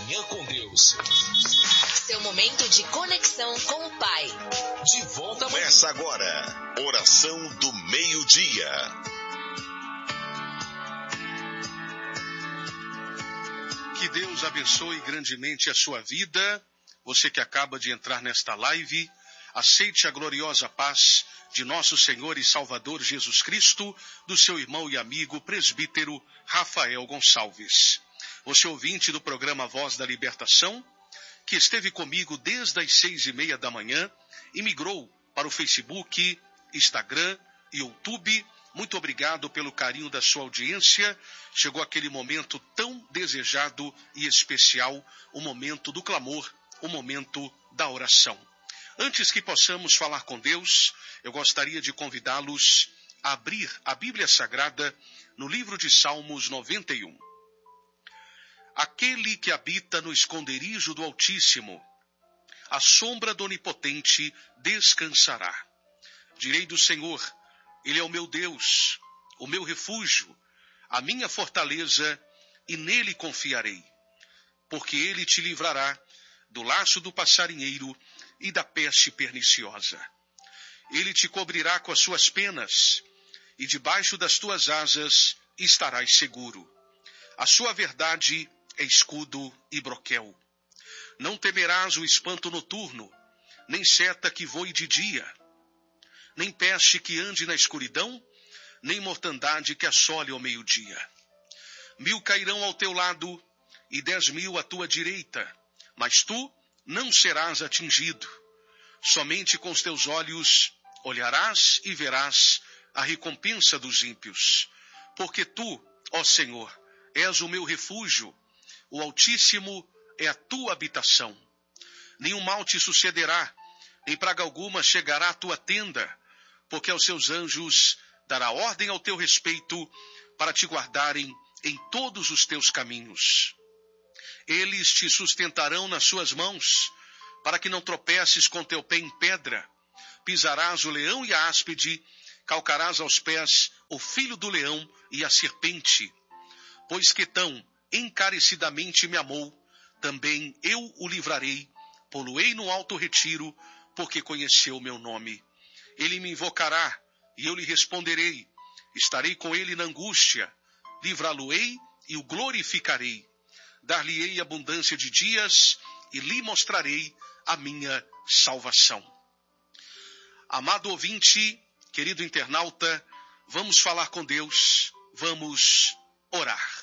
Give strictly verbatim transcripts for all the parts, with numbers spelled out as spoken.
Manhã com Deus. Seu momento de conexão com o Pai. De volta amanhã. Começa agora, oração do meio-dia. Que Deus abençoe grandemente a sua vida. Você que acaba de entrar nesta live, aceite a gloriosa paz de nosso Senhor e Salvador Jesus Cristo, do seu irmão e amigo presbítero Rafael Gonçalves. Você ouvinte do programa Voz da Libertação, que esteve comigo desde as seis e meia da manhã e migrou para o Facebook, Instagram e YouTube. Muito obrigado pelo carinho da sua audiência. Chegou aquele momento tão desejado e especial, o momento do clamor, o momento da oração. Antes que possamos falar com Deus, eu gostaria de convidá-los a abrir a Bíblia Sagrada no livro de Salmos noventa e um. Aquele que habita no esconderijo do Altíssimo, à sombra do Onipotente descansará. Direi do Senhor, Ele é o meu Deus, o meu refúgio, a minha fortaleza, e nele confiarei. Porque Ele te livrará do laço do passarinheiro e da peste perniciosa. Ele te cobrirá com as suas penas, e debaixo das tuas asas estarás seguro. A sua verdade é escudo e broquel. Não temerás o espanto noturno, nem seta que voe de dia, nem peste que ande na escuridão, nem mortandade que assole ao meio-dia. Mil cairão ao teu lado, e dez mil à tua direita, mas tu não serás atingido. Somente com os teus olhos olharás e verás a recompensa dos ímpios. Porque tu, ó Senhor, és o meu refúgio, o Altíssimo é a tua habitação. Nenhum mal te sucederá, nem praga alguma chegará à tua tenda, porque aos seus anjos dará ordem ao teu respeito, para te guardarem em todos os teus caminhos. Eles te sustentarão nas suas mãos, para que não tropeces com teu pé em pedra. Pisarás o leão e a áspide, calcarás aos pés o filho do leão e a serpente. Pois que tão encarecidamente me amou, também eu o livrarei, pô-lo-ei no alto retiro, porque conheceu o meu nome. Ele me invocará, e eu lhe responderei. Estarei com ele na angústia, livrá-lo-ei e o glorificarei. Dar-lhe-ei abundância de dias, e lhe mostrarei a minha salvação. Amado ouvinte, querido internauta, vamos falar com Deus, vamos orar.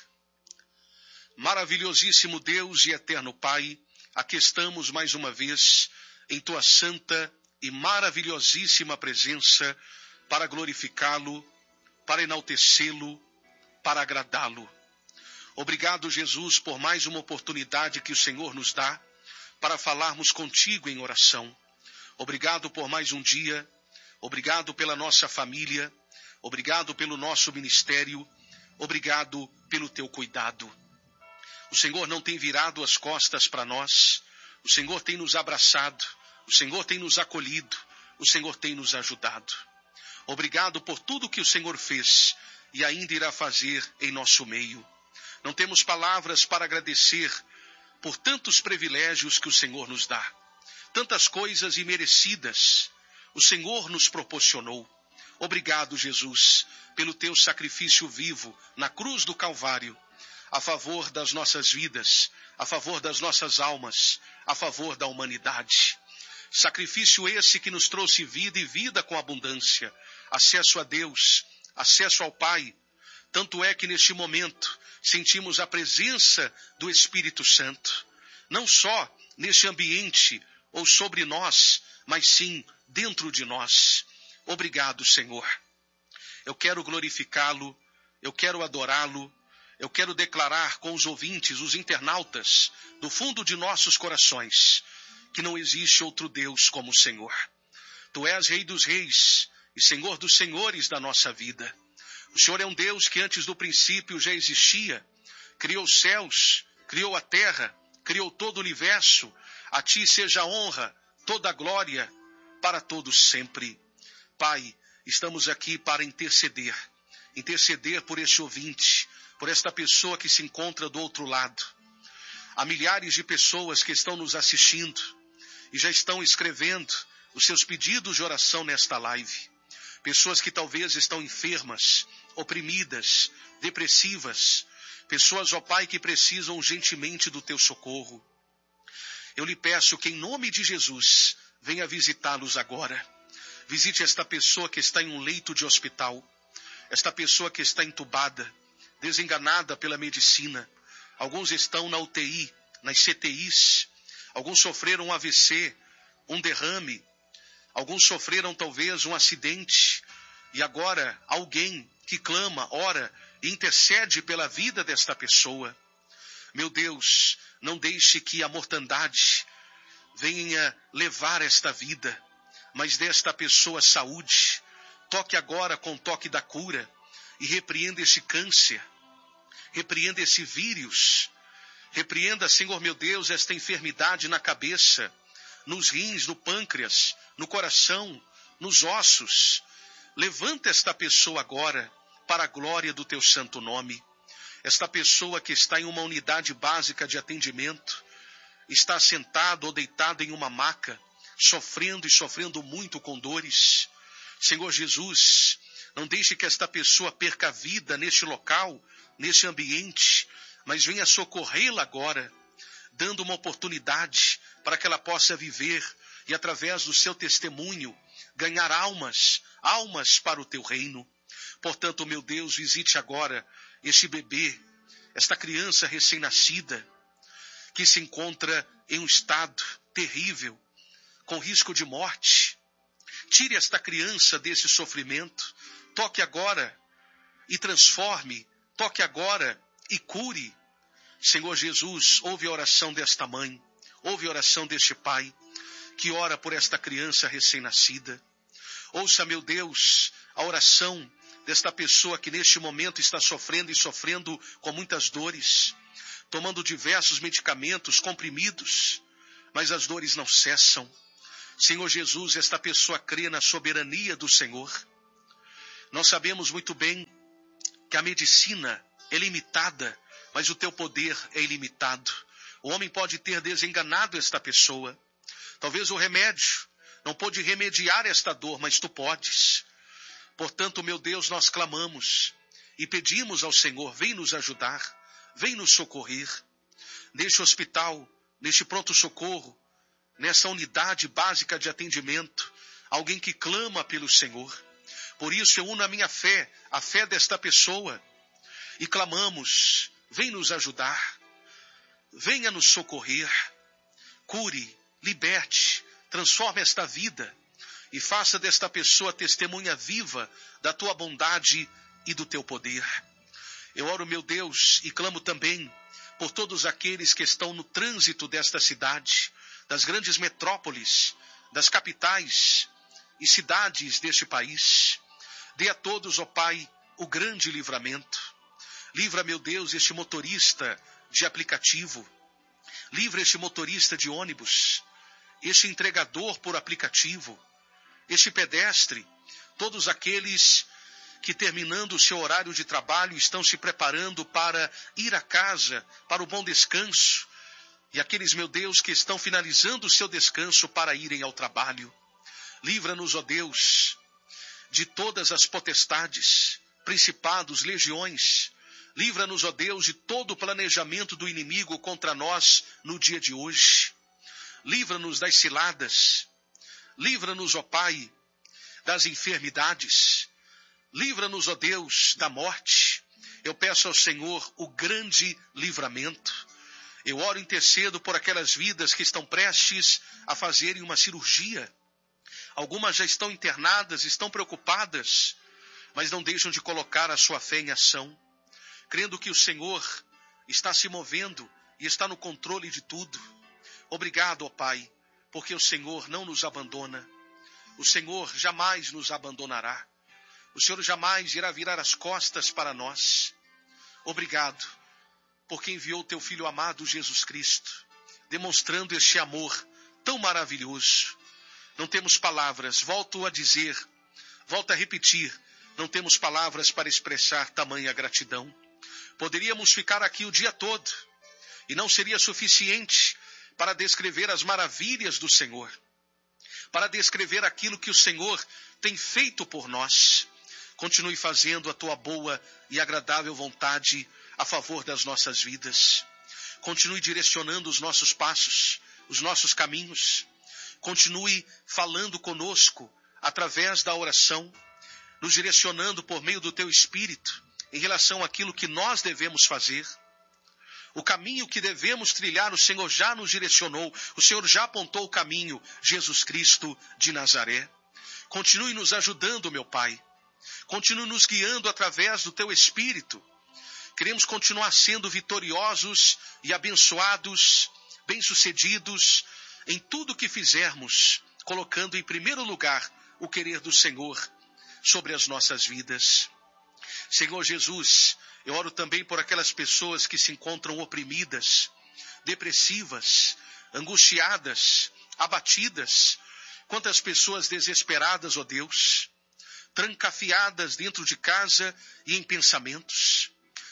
Maravilhosíssimo Deus e eterno Pai, aqui estamos mais uma vez em tua santa e maravilhosíssima presença para glorificá-lo, para enaltecê-lo, para agradá-lo. Obrigado, Jesus, por mais uma oportunidade que o Senhor nos dá para falarmos contigo em oração. Obrigado por mais um dia, obrigado pela nossa família, obrigado pelo nosso ministério, obrigado pelo teu cuidado. O Senhor não tem virado as costas para nós, o Senhor tem nos abraçado, o Senhor tem nos acolhido, o Senhor tem nos ajudado. Obrigado por tudo que o Senhor fez e ainda irá fazer em nosso meio. Não temos palavras para agradecer por tantos privilégios que o Senhor nos dá. Tantas coisas imerecidas o Senhor nos proporcionou. Obrigado, Jesus, pelo teu sacrifício vivo na cruz do Calvário, a favor das nossas vidas, a favor das nossas almas, a favor da humanidade. Sacrifício esse que nos trouxe vida e vida com abundância, acesso a Deus, acesso ao Pai. Tanto é que neste momento sentimos a presença do Espírito Santo, não só neste ambiente ou sobre nós, mas sim dentro de nós. Obrigado, Senhor. Eu quero glorificá-lo, eu quero adorá-lo, eu quero declarar com os ouvintes, os internautas, do fundo de nossos corações, que não existe outro Deus como o Senhor. Tu és Rei dos Reis e Senhor dos Senhores da nossa vida. O Senhor é um Deus que antes do princípio já existia, criou os céus, criou a terra, criou todo o universo. A ti seja a honra, toda a glória, para todos sempre. Pai, estamos aqui para interceder, interceder por este ouvinte, por esta pessoa que se encontra do outro lado. Há milhares de pessoas que estão nos assistindo e já estão escrevendo os seus pedidos de oração nesta live. Pessoas que talvez estão enfermas, oprimidas, depressivas. Pessoas, ó Pai, que precisam urgentemente do teu socorro. Eu lhe peço que em nome de Jesus, venha visitá-los agora. Visite esta pessoa que está em um leito de hospital. Esta pessoa que está entubada, desenganada pela medicina. Alguns estão na U T I, nas C T Is. Alguns sofreram um A V C, um derrame. Alguns sofreram talvez um acidente. E agora alguém que clama, ora e intercede pela vida desta pessoa. Meu Deus, não deixe que a mortandade venha levar esta vida, mas desta pessoa saúde. Toque agora com o toque da cura e repreenda este câncer, repreenda esse vírus, repreenda, Senhor meu Deus, esta enfermidade na cabeça, nos rins, no pâncreas, no coração, nos ossos. Levanta esta pessoa agora para a glória do teu santo nome. Esta pessoa que está em uma unidade básica de atendimento, está sentado ou deitado em uma maca, sofrendo e sofrendo muito com dores. Senhor Jesus, não deixe que esta pessoa perca a vida neste local, neste ambiente, mas venha socorrê-la agora, dando uma oportunidade para que ela possa viver e através do seu testemunho ganhar almas, almas para o teu reino. Portanto, meu Deus, visite agora este bebê, esta criança recém-nascida, que se encontra em um estado terrível, com risco de morte. Tire esta criança desse sofrimento, toque agora e transforme, toque agora e cure. Senhor Jesus, ouve a oração desta mãe, ouve a oração deste pai, que ora por esta criança recém-nascida. Ouça, meu Deus, a oração desta pessoa que neste momento está sofrendo e sofrendo com muitas dores, tomando diversos medicamentos, comprimidos, mas as dores não cessam. Senhor Jesus, esta pessoa crê na soberania do Senhor. Nós sabemos muito bem que a medicina é limitada, mas o teu poder é ilimitado. O homem pode ter desenganado esta pessoa. Talvez o remédio não pôde remediar esta dor, mas tu podes. Portanto, meu Deus, nós clamamos e pedimos ao Senhor, vem nos ajudar, vem nos socorrer. Neste hospital, neste pronto-socorro, nessa unidade básica de atendimento, alguém que clama pelo Senhor. Por isso eu uno a minha fé, a fé desta pessoa, e clamamos, vem nos ajudar, venha nos socorrer, cure, liberte, transforme esta vida e faça desta pessoa testemunha viva da tua bondade e do teu poder. Eu oro, meu Deus, e clamo também por todos aqueles que estão no trânsito desta cidade, das grandes metrópoles, das capitais e cidades deste país. Dê a todos, ó Pai, o grande livramento. Livra, meu Deus, este motorista de aplicativo. Livra este motorista de ônibus, este entregador por aplicativo, este pedestre, todos aqueles que terminando o seu horário de trabalho estão se preparando para ir a casa, para o bom descanso, e aqueles, meu Deus, que estão finalizando o seu descanso para irem ao trabalho. Livra-nos, ó Deus, de todas as potestades, principados, legiões. Livra-nos, ó Deus, de todo o planejamento do inimigo contra nós no dia de hoje. Livra-nos das ciladas. Livra-nos, ó Pai, das enfermidades. Livra-nos, ó Deus, da morte. Eu peço ao Senhor o grande livramento. Eu oro e intercedo por aquelas vidas que estão prestes a fazerem uma cirurgia. Algumas já estão internadas, estão preocupadas, mas não deixam de colocar a sua fé em ação, crendo que o Senhor está se movendo e está no controle de tudo. Obrigado, ó Pai, porque o Senhor não nos abandona. O Senhor jamais nos abandonará. O Senhor jamais irá virar as costas para nós. Obrigado, porque enviou teu Filho amado Jesus Cristo, demonstrando este amor tão maravilhoso. Não temos palavras, volto a dizer, volto a repetir, não temos palavras para expressar tamanha gratidão. Poderíamos ficar aqui o dia todo E não seria suficiente para descrever as maravilhas do Senhor, para descrever aquilo que o Senhor tem feito por nós. Continue fazendo a tua boa e agradável vontade a favor das nossas vidas. Continue direcionando os nossos passos, os nossos caminhos. Continue falando conosco através da oração, nos direcionando por meio do teu Espírito em relação àquilo que nós devemos fazer. O caminho que devemos trilhar, o Senhor já nos direcionou, o Senhor já apontou o caminho, Jesus Cristo de Nazaré. Continue nos ajudando, meu Pai. Continue nos guiando através do teu Espírito. Queremos continuar sendo vitoriosos e abençoados, bem-sucedidos em tudo que fizermos, colocando em primeiro lugar o querer do Senhor sobre as nossas vidas. Senhor Jesus, eu oro também por aquelas pessoas que se encontram oprimidas, depressivas, angustiadas, abatidas. Quantas pessoas desesperadas, ó Deus, trancafiadas dentro de casa e em pensamentos.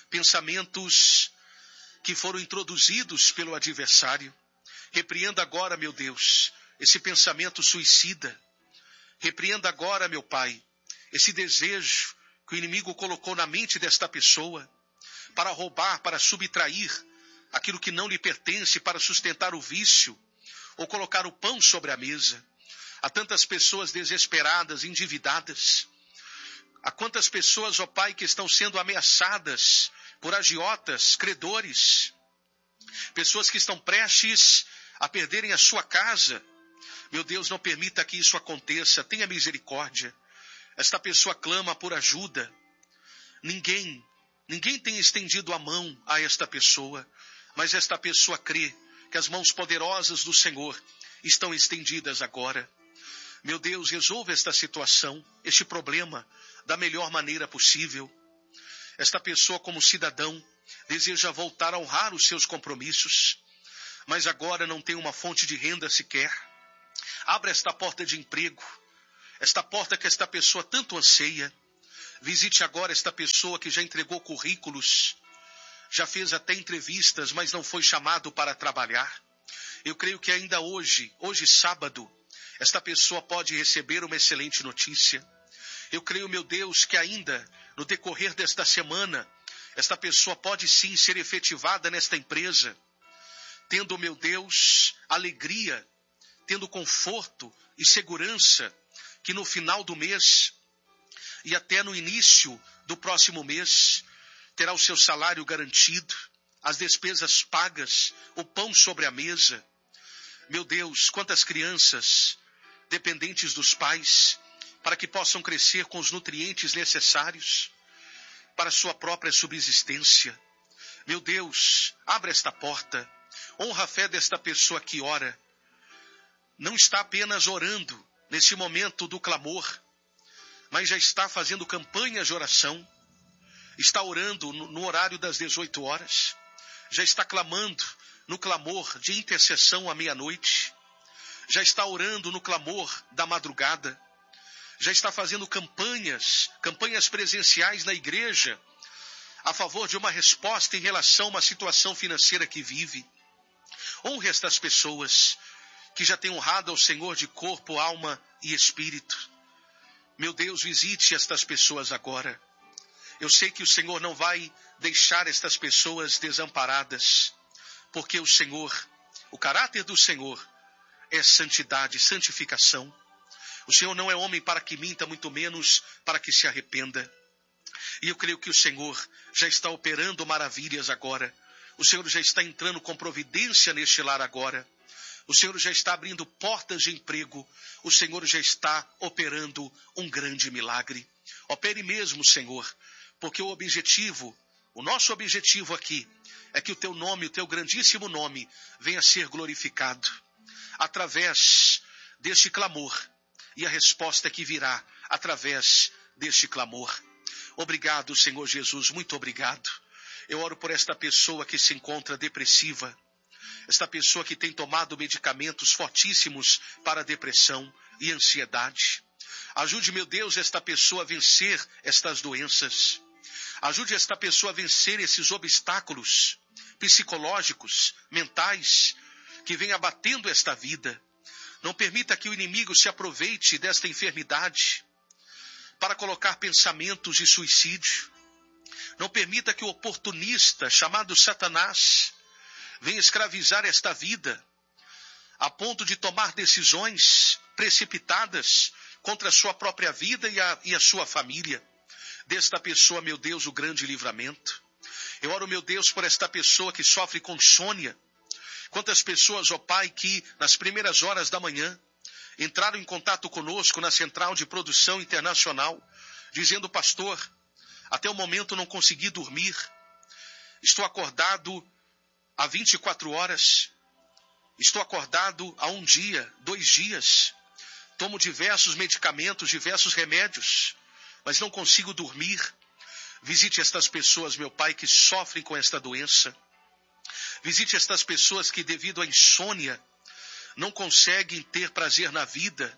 Pensamentos que foram introduzidos pelo adversário. Repreenda agora, meu Deus, esse pensamento suicida. Repreenda agora, meu Pai, esse desejo que o inimigo colocou na mente desta pessoa para roubar, para subtrair aquilo que não lhe pertence, para sustentar o vício ou colocar o pão sobre a mesa. Há tantas pessoas desesperadas, endividadas. Há quantas pessoas, ó Pai, que estão sendo ameaçadas por agiotas, credores. Pessoas que estão prestes a perderem a sua casa. Meu Deus, não permita que isso aconteça. Tenha misericórdia. Esta pessoa clama por ajuda. Ninguém, ninguém tem estendido a mão a esta pessoa, mas esta pessoa crê que as mãos poderosas do Senhor estão estendidas agora. Meu Deus, resolva esta situação, este problema, da melhor maneira possível. Esta pessoa, como cidadão, deseja voltar a honrar os seus compromissos, mas agora não tem uma fonte de renda sequer. Abra esta porta de emprego, esta porta que esta pessoa tanto anseia. Visite agora esta pessoa que já entregou currículos, já fez até entrevistas, mas não foi chamado para trabalhar. Eu creio que ainda hoje, hoje sábado, esta pessoa pode receber uma excelente notícia. Eu creio, meu Deus, que ainda no decorrer desta semana, esta pessoa pode sim ser efetivada nesta empresa, tendo, meu Deus, alegria, tendo conforto e segurança, que no final do mês e até no início do próximo mês, terá o seu salário garantido, as despesas pagas, o pão sobre a mesa. Meu Deus, quantas crianças dependentes dos pais, para que possam crescer com os nutrientes necessários para a sua própria subsistência. Meu Deus, abra esta porta, honra a fé desta pessoa que ora. Não está apenas orando nesse momento do clamor, mas já está fazendo campanhas de oração, está orando no, no horário das dezoito horas, já está clamando no clamor de intercessão à meia-noite, já está orando no clamor da madrugada, já está fazendo campanhas, campanhas presenciais na igreja, a favor de uma resposta em relação a uma situação financeira que vive. Honre estas pessoas que já têm honrado ao Senhor de corpo, alma e espírito. Meu Deus, visite estas pessoas agora. Eu sei que o Senhor não vai deixar estas pessoas desamparadas, porque o Senhor, o caráter do Senhor é santidade, santificação. O Senhor não é homem para que minta, muito menos para que se arrependa. E eu creio que o Senhor já está operando maravilhas agora. O Senhor já está entrando com providência neste lar agora. O Senhor já está abrindo portas de emprego. O Senhor já está operando um grande milagre. Opere mesmo, Senhor, porque o objetivo, o nosso objetivo aqui, é que o teu nome, o teu grandíssimo nome, venha a ser glorificado através deste clamor. E a resposta que virá através deste clamor. Obrigado, Senhor Jesus, muito obrigado. Eu oro por esta pessoa que se encontra depressiva, esta pessoa que tem tomado medicamentos fortíssimos para a depressão e ansiedade. Ajude, meu Deus, esta pessoa a vencer estas doenças. Ajude esta pessoa a vencer esses obstáculos psicológicos, mentais, que vêm abatendo esta vida. Não permita que o inimigo se aproveite desta enfermidade para colocar pensamentos de suicídio. Não permita que o oportunista chamado Satanás venha escravizar esta vida a ponto de tomar decisões precipitadas contra a sua própria vida e a, e a sua família. Desta pessoa, meu Deus, o grande livramento. Eu oro, meu Deus, por esta pessoa que sofre com insônia. Quantas pessoas, ó Pai, que nas primeiras horas da manhã entraram em contato conosco na Central de Produção Internacional, dizendo: pastor, até o momento não consegui dormir. Estou acordado há vinte e quatro horas. Estou acordado há um dia, dois dias. Tomo diversos medicamentos, diversos remédios, mas não consigo dormir. Visite estas pessoas, meu Pai, que sofrem com esta doença. Visite estas pessoas que, devido à insônia, não conseguem ter prazer na vida.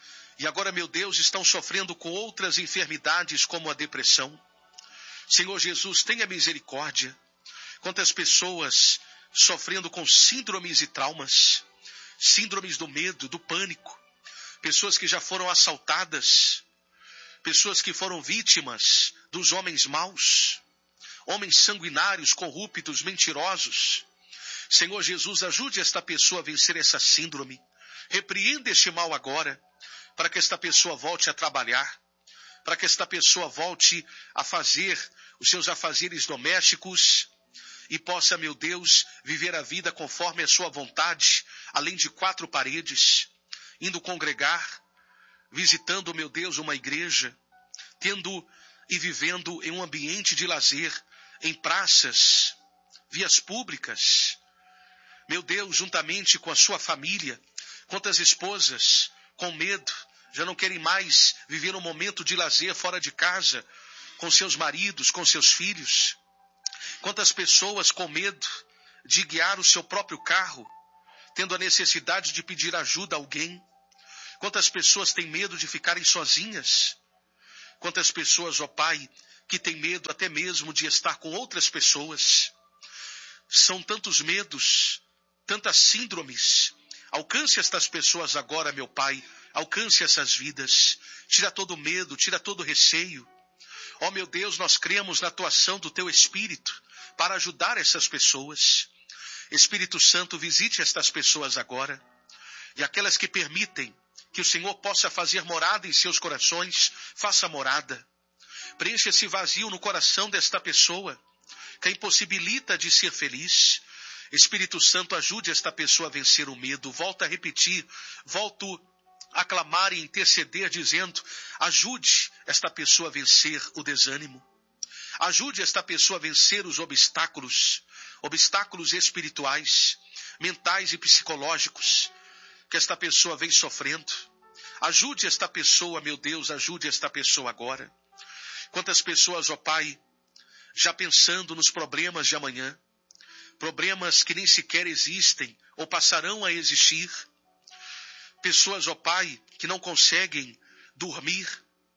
E agora, meu Deus, estão sofrendo com outras enfermidades como a depressão. Senhor Jesus, tenha misericórdia. Quantas pessoas sofrendo com síndromes e traumas, síndromes do medo, do pânico, pessoas que já foram assaltadas, pessoas que foram vítimas dos homens maus, homens sanguinários, corruptos, mentirosos. Senhor Jesus, ajude esta pessoa a vencer essa síndrome. Repreenda este mal agora, para que esta pessoa volte a trabalhar, para que esta pessoa volte a fazer os seus afazeres domésticos e possa, meu Deus, viver a vida conforme a sua vontade, além de quatro paredes, indo congregar, visitando, meu Deus, uma igreja, tendo e vivendo em um ambiente de lazer, em praças, vias públicas. Meu Deus, juntamente com a sua família, quantas esposas com medo já não querem mais viver um momento de lazer fora de casa, com seus maridos, com seus filhos. Quantas pessoas com medo de guiar o seu próprio carro, tendo a necessidade de pedir ajuda a alguém. Quantas pessoas têm medo de ficarem sozinhas. Quantas pessoas, ó Pai, que têm medo até mesmo de estar com outras pessoas. São tantos medos, tantas síndromes. Alcance estas pessoas agora, meu Pai. Alcance essas vidas. Tira todo o medo, tira todo o receio. Ó meu Deus, nós cremos na atuação do Teu Espírito para ajudar essas pessoas. Espírito Santo, visite estas pessoas agora. E aquelas que permitem que o Senhor possa fazer morada em seus corações, faça morada. Preencha esse vazio no coração desta pessoa, que a impossibilita de ser feliz. Espírito Santo, ajude esta pessoa a vencer o medo. Volto a repetir, volto a clamar e interceder, dizendo: ajude esta pessoa a vencer o desânimo. Ajude esta pessoa a vencer os obstáculos, obstáculos espirituais, mentais e psicológicos, que esta pessoa vem sofrendo. Ajude esta pessoa, meu Deus, ajude esta pessoa agora. Quantas pessoas, ó Pai, já pensando nos problemas de amanhã, problemas que nem sequer existem ou passarão a existir. Pessoas, ó Pai, que não conseguem dormir,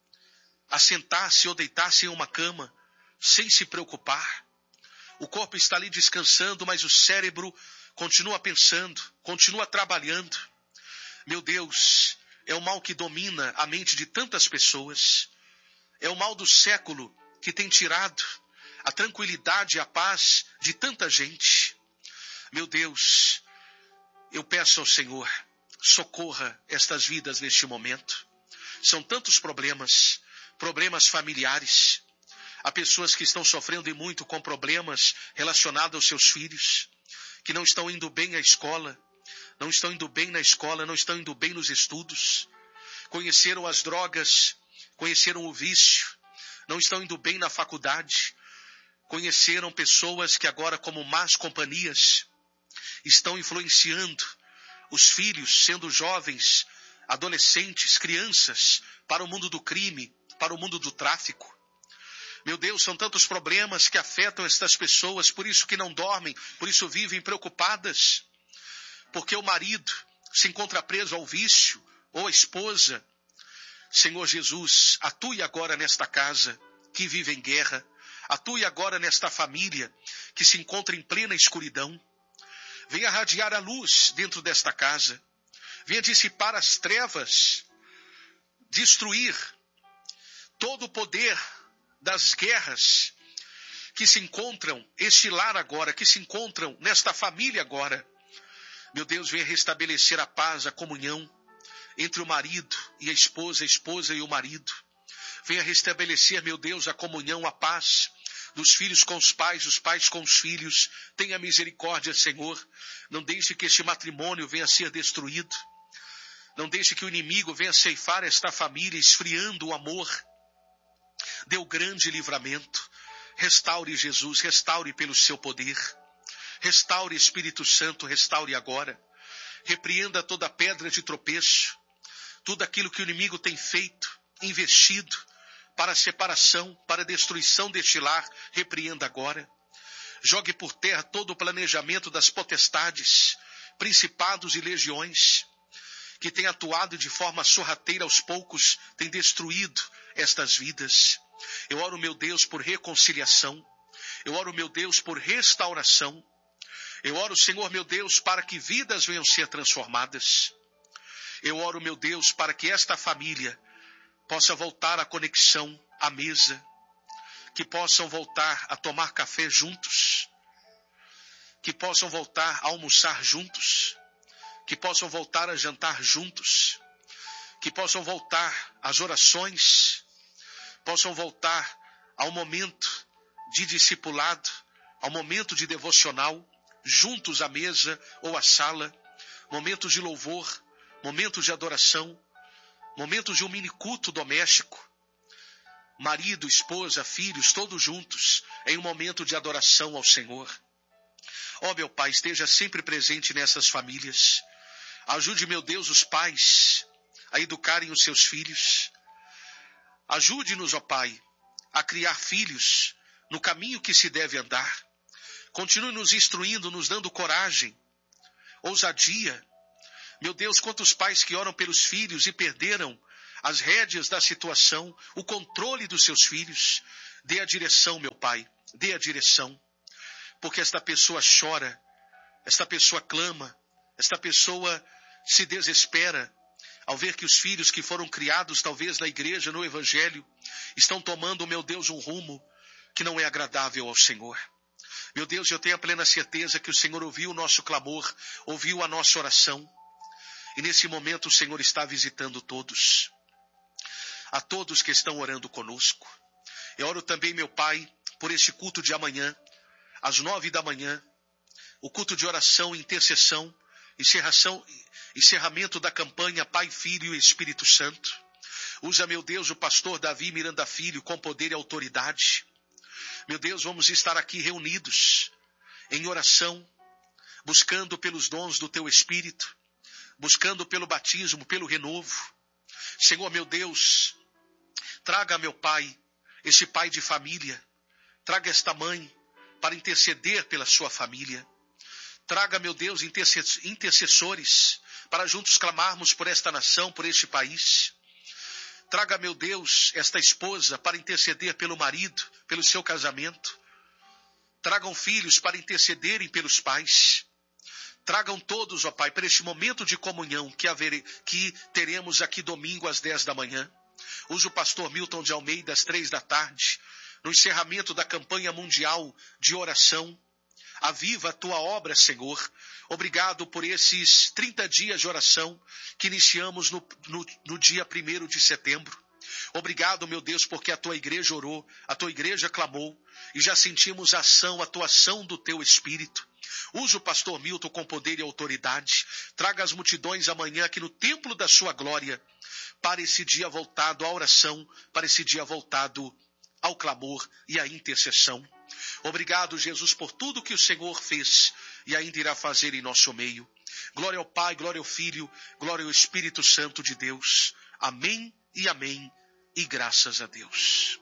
assentar-se ou deitar-se em uma cama, sem se preocupar. O corpo está ali descansando, mas o cérebro continua pensando, continua trabalhando. Meu Deus, é o mal que domina a mente de tantas pessoas. É o mal do século que tem tirado a tranquilidade e a paz de tanta gente. Meu Deus, eu peço ao Senhor, socorra estas vidas neste momento. São tantos problemas, problemas familiares. Há pessoas que estão sofrendo e muito com problemas relacionados aos seus filhos, que não estão indo bem à escola, não estão indo bem na escola, não estão indo bem nos estudos. Conheceram as drogas, conheceram o vício, não estão indo bem na faculdade. Conheceram pessoas que agora, como más companhias, estão influenciando os filhos, sendo jovens, adolescentes, crianças, para o mundo do crime, para o mundo do tráfico. Meu Deus, são tantos problemas que afetam estas pessoas, por isso que não dormem, por isso vivem preocupadas. Porque o marido se encontra preso ao vício, ou a esposa. Senhor Jesus, atue agora nesta casa que vive em guerra. Atue agora nesta família que se encontra em plena escuridão. Venha radiar a luz dentro desta casa. Venha dissipar as trevas, destruir todo o poder das guerras que se encontram, este lar agora, que se encontram nesta família agora. Meu Deus, venha restabelecer a paz, a comunhão entre o marido e a esposa, a esposa e o marido. Venha restabelecer, meu Deus, a comunhão, a paz dos filhos com os pais, os pais com os filhos. Tenha misericórdia, Senhor. Não deixe que este matrimônio venha a ser destruído. Não deixe que o inimigo venha ceifar esta família, esfriando o amor. Dê o grande livramento. Restaure, Jesus, restaure pelo seu poder. Restaure, Espírito Santo, restaure agora. Repreenda toda pedra de tropeço. Tudo aquilo que o inimigo tem feito, investido, para a separação, para a destruição deste lar, repreenda agora. Jogue por terra todo o planejamento das potestades, principados e legiões, que tem atuado de forma sorrateira aos poucos, tem destruído estas vidas. Eu oro, meu Deus, por reconciliação. Eu oro, meu Deus, por restauração. Eu oro, Senhor, meu Deus, para que vidas venham ser transformadas. Eu oro, meu Deus, para que esta família possa voltar à conexão à mesa, que possam voltar a tomar café juntos, que possam voltar a almoçar juntos, que possam voltar a jantar juntos, que possam voltar às orações, possam voltar ao momento de discipulado, ao momento de devocional, juntos à mesa ou à sala, momentos de louvor, momentos de adoração, momentos de um mini culto doméstico, marido, esposa, filhos, todos juntos, em um momento de adoração ao Senhor. Ó, meu Pai, esteja sempre presente nessas famílias. Ajude, meu Deus, os pais a educarem os seus filhos. Ajude-nos, ó Pai, a criar filhos no caminho que se deve andar. Continue nos instruindo, nos dando coragem, ousadia. Meu Deus, quantos pais que oram pelos filhos e perderam as rédeas da situação, o controle dos seus filhos. Dê a direção, meu Pai, dê a direção. Porque esta pessoa chora, esta pessoa clama, esta pessoa se desespera ao ver que os filhos que foram criados talvez na igreja, no evangelho, estão tomando, meu Deus, um rumo que não é agradável ao Senhor. Meu Deus, eu tenho a plena certeza que o Senhor ouviu o nosso clamor, ouviu a nossa oração. E nesse momento o Senhor está visitando todos. A todos que estão orando conosco. Eu oro também, meu Pai, por este culto de amanhã, às nove da manhã. O culto de oração, intercessão, encerração, encerramento da campanha Pai, Filho e Espírito Santo. Usa, meu Deus, o pastor Davi Miranda Filho com poder e autoridade. Meu Deus, vamos estar aqui reunidos em oração, buscando pelos dons do Teu Espírito, buscando pelo batismo, pelo renovo. Senhor, meu Deus, traga, meu Pai, esse pai de família, traga esta mãe para interceder pela sua família. Traga, meu Deus, intercessores para juntos clamarmos por esta nação, por este país. Traga, meu Deus, esta esposa para interceder pelo marido, pelo seu casamento. Tragam filhos para intercederem pelos pais. Tragam todos, ó Pai, para este momento de comunhão que, haver, que teremos aqui domingo às dez da manhã. Use o pastor Milton de Almeida às três da tarde, no encerramento da campanha mundial de oração. Aviva a Tua obra, Senhor. Obrigado por esses trinta dias de oração que iniciamos no, no, no dia primeiro de setembro. Obrigado, meu Deus, porque a Tua igreja orou, a Tua igreja clamou e já sentimos a ação, a atuação do Teu Espírito. Usa o pastor Milton com poder e autoridade. Traga as multidões amanhã aqui no templo da Sua glória para esse dia voltado à oração, para esse dia voltado ao clamor e à intercessão. Obrigado, Jesus, por tudo que o Senhor fez e ainda irá fazer em nosso meio. Glória ao Pai, glória ao Filho, glória ao Espírito Santo de Deus. Amém e amém, e graças a Deus.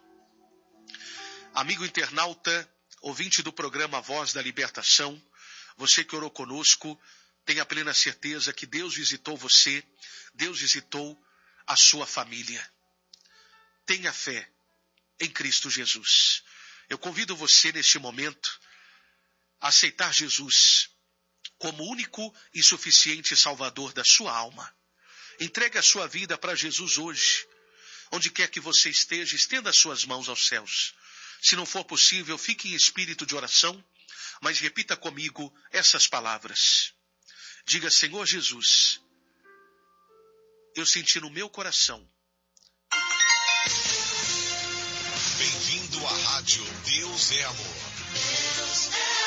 Amigo internauta, ouvinte do programa Voz da Libertação, você que orou conosco, tenha plena certeza que Deus visitou você, Deus visitou a sua família. Tenha fé em Cristo Jesus. Eu convido você neste momento a aceitar Jesus como único e suficiente Salvador da sua alma. Entregue a sua vida para Jesus hoje. Onde quer que você esteja, estenda as suas mãos aos céus. Se não for possível, fique em espírito de oração, mas repita comigo essas palavras. Diga: Senhor Jesus, eu senti no meu coração. Bem-vindo à Rádio Deus é Amor. Deus é amor.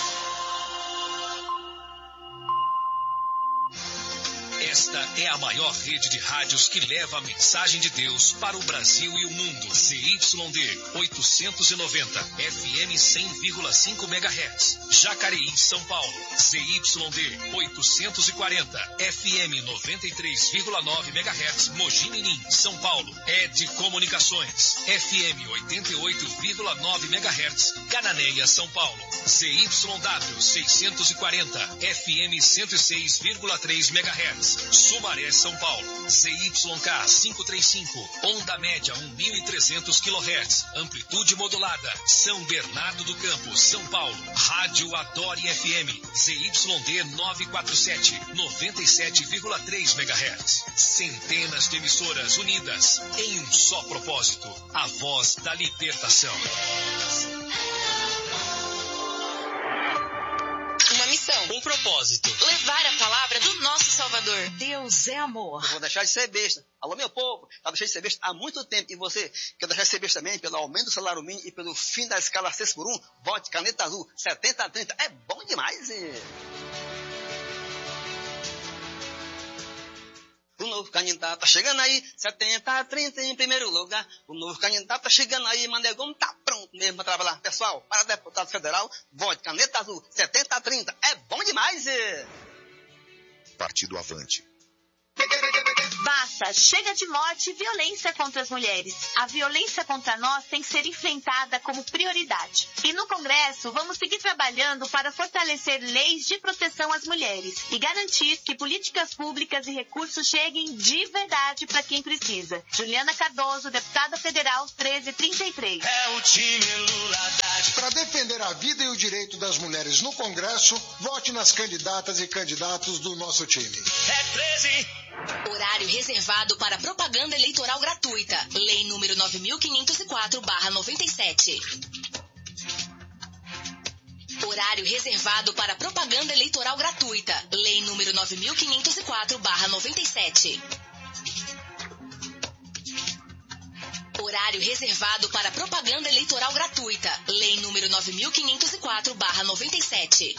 Esta é a maior rede de rádios que leva a mensagem de Deus para o Brasil e o mundo. Z Y D oitocentos e noventa, F M cem vírgula cinco megahertz. Jacareí, São Paulo. Z Y D oitocentos e quarenta, F M noventa e três vírgula nove megahertz. Mogi Mirim, São Paulo. Ed Comunicações. F M oitenta e oito vírgula nove megahertz. Cananéia, São Paulo. Z Y W seiscentos e quarenta, F M cento e seis vírgula três megahertz. Sumaré, São Paulo. Z Y K quinhentos e trinta e cinco, onda média mil e trezentos quilohertz, amplitude modulada. São Bernardo do Campo, São Paulo. Rádio Adore F M, Z Y D novecentos e quarenta e sete, noventa e sete vírgula três megahertz. Centenas de emissoras unidas em um só propósito: a voz da libertação. Uma missão. Um propósito. Levar a palavra do nosso Salvador. Deus é amor. Eu vou deixar de ser besta. Alô, meu povo, já deixei de ser besta há muito tempo. E você quer deixar de ser besta também pelo aumento do salário mínimo e pelo fim da escala seis por um? Vote Caneta Azul setenta a trinta. É bom demais. E... o novo candidato tá chegando aí, setenta a trinta em primeiro lugar. O novo candidato tá chegando aí, Manegão tá pronto mesmo para trabalhar. Pessoal, para deputado federal, vote Caneta Azul setenta a trinta. É bom demais. E... Partido Avante. Basta, chega de morte e violência contra as mulheres. A violência contra nós tem que ser enfrentada como prioridade. E no Congresso, vamos seguir trabalhando para fortalecer leis de proteção às mulheres e garantir que políticas públicas e recursos cheguem de verdade para quem precisa. Juliana Cardoso, deputada federal treze trinta e três. É o time Lula da... Para defender a vida e o direito das mulheres no Congresso, vote nas candidatas e candidatos do nosso time. É treze. Horário reservado para propaganda eleitoral gratuita. Lei número nove mil quinhentos e quatro barra noventa e sete. Horário reservado para propaganda eleitoral gratuita. Lei número nove mil quinhentos e quatro barra noventa e sete. Horário reservado para propaganda eleitoral gratuita. Lei número nove mil quinhentos e quatro barra noventa e sete.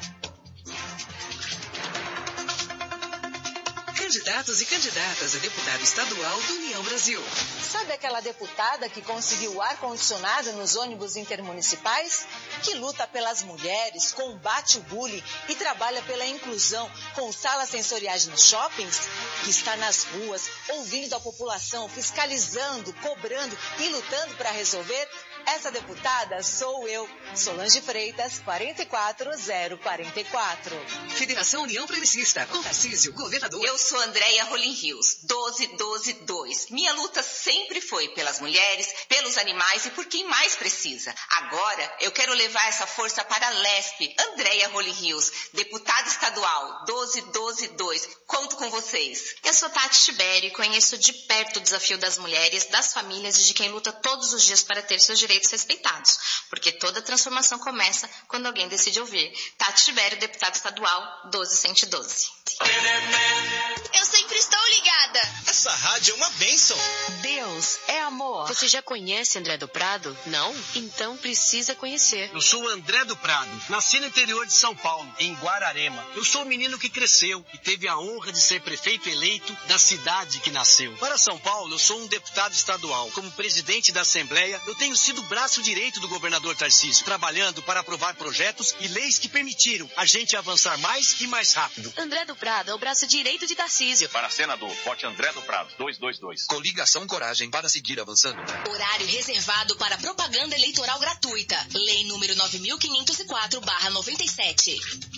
Candidatos e candidatas a deputado estadual do União Brasil. Sabe aquela deputada que conseguiu ar-condicionado nos ônibus intermunicipais? Que luta pelas mulheres, combate o bullying e trabalha pela inclusão com salas sensoriais nos shoppings? Que está nas ruas, ouvindo a população, fiscalizando, cobrando e lutando para resolver? Essa deputada sou eu, Solange Freitas, quarenta e quatro zero quarenta e quatro. Federação União Progressista, com Tarcísio, governador. Eu sou Andréia Rolim Rios, doze doze dois. Minha luta sempre foi pelas mulheres, pelos animais e por quem mais precisa. Agora, eu quero levar essa força para a Lesp. Andréia Rolim Rios, deputada estadual, doze doze dois. Conto com vocês. Eu sou Tati Tibério e conheço de perto o desafio das mulheres, das famílias e de quem luta todos os dias para ter seus direitos respeitados, porque toda transformação começa quando alguém decide ouvir. Tati Tibério, deputada estadual, doze cento e doze. Eu sempre estou ligada. Essa rádio é uma bênção. Deus é amor. Você já conhece André do Prado? Não? Então precisa conhecer. Eu sou o André do Prado. Nasci no interior de São Paulo, em Guararema. Eu sou o menino que cresceu e teve a honra de ser prefeito eleito da cidade que nasceu. Para São Paulo, eu sou um deputado estadual. Como presidente da Assembleia, eu tenho sido o braço direito do governador Tarcísio, trabalhando para aprovar projetos e leis que permitiram a gente avançar mais e mais rápido. André do Prado é o braço direito de Tarcísio. Para senador, vote André do Prado, dois dois dois. Coligação Coragem para seguir avançando. Horário reservado para propaganda eleitoral gratuita. Lei número nove mil quinhentos e quatro barra noventa e sete.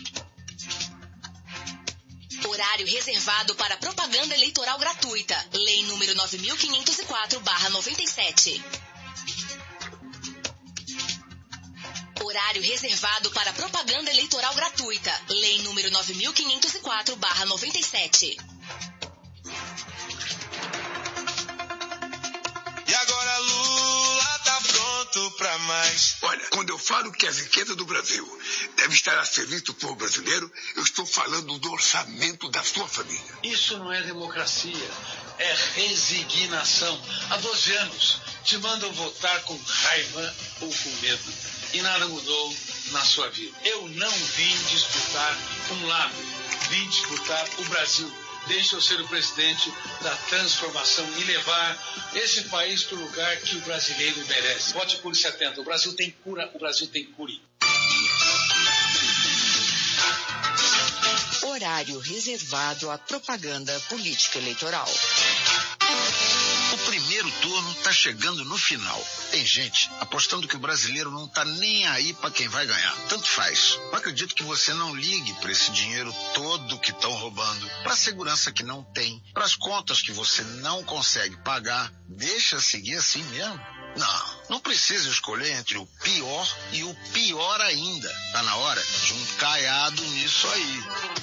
Horário reservado para propaganda eleitoral gratuita. Lei número nove mil quinhentos e quatro barra noventa e sete. Horário reservado para propaganda eleitoral gratuita. Lei número nove mil quinhentos e quatro barra noventa e sete. E agora Lula tá pronto pra mais. Olha, quando eu falo que a riqueza do Brasil deve estar a serviço do povo brasileiro, eu estou falando do orçamento da sua família. Isso não é democracia, é resignação. Há doze anos te mandam votar com raiva ou com medo. E nada mudou na sua vida. Eu não vim disputar um lado, vim disputar o Brasil. Deixa eu ser o presidente da transformação e levar esse país para o lugar que o brasileiro merece. Vote Cure setenta. O Brasil tem cura, o Brasil tem cure. Horário reservado à propaganda política eleitoral. O primeiro turno está chegando no final. Tem gente apostando que o brasileiro não está nem aí para quem vai ganhar. Tanto faz. Eu acredito que você não ligue para esse dinheiro todo que estão roubando, para a segurança que não tem, para as contas que você não consegue pagar. Deixa seguir assim mesmo. Não, não precisa escolher entre o pior e o pior ainda. Tá na hora de um caiado nisso aí.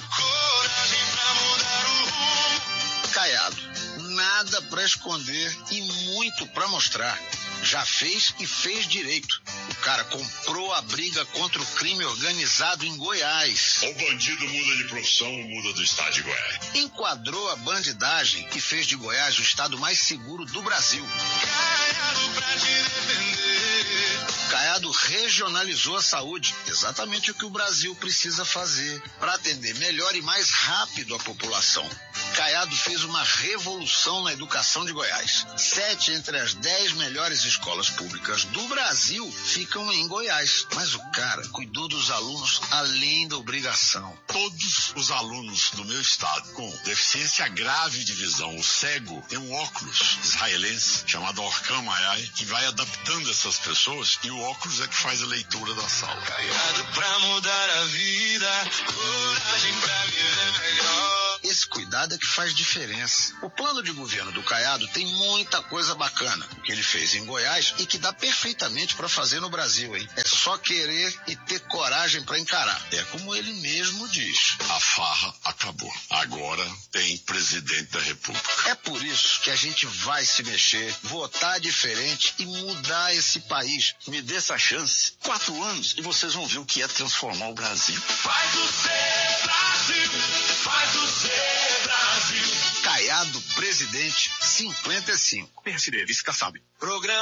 Coragem pra mudar o rumo. Caiado. Nada para esconder e muito para mostrar. Já fez e fez direito. O cara comprou a briga contra o crime organizado em Goiás. O bandido muda de profissão, muda do estado de Goiás. Enquadrou a bandidagem e fez de Goiás o estado mais seguro do Brasil. Caiado pra te defender. Caiado regionalizou a saúde. Exatamente o que o Brasil precisa fazer para atender melhor e mais rápido a população. Caiado fez uma revolução na educação de Goiás. Sete entre as dez melhores escolas públicas do Brasil ficam em Goiás. Mas o cara cuidou dos alunos além da obrigação. Todos os alunos do meu estado com deficiência grave de visão, o cego, tem um óculos israelense chamado Orkan Mayai, que vai adaptando essas pessoas e o óculos é que faz a leitura da sala. Caiado pra mudar a vida, coragem pra viver melhor. Esse cuidado é que faz diferença. O plano de governo do Caiado tem muita coisa bacana que ele fez em Goiás e que dá perfeitamente para fazer no Brasil, hein? É só querer e ter coragem para encarar. É como ele mesmo diz. A farra acabou. Agora tem presidente da República. É por isso que a gente vai se mexer, votar diferente e mudar esse país. Me dê essa chance. Quatro anos e vocês vão ver o que é transformar o Brasil. Faz o ser Brasil, faz o ser Brasil. Caiado, presidente, cinquenta e cinco. P S D, vice-caçabe. Programa